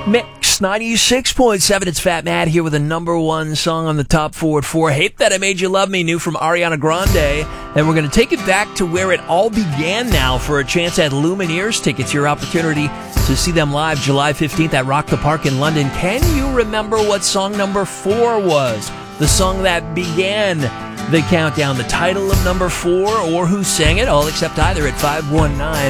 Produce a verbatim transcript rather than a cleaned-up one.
Mix ninety-six point seven. It's Fat Matt here with a number one song on the top four at four. Hate That I Made You Love Me, new from Ariana Grande. And we're going to take it back to where it all began now for a chance at Lumineers tickets. Your opportunity to see them live July fifteenth at Rock the Park in London. Can you remember what song number four was? The song that began the countdown, the title of number four, or who sang it? All except either at five one nine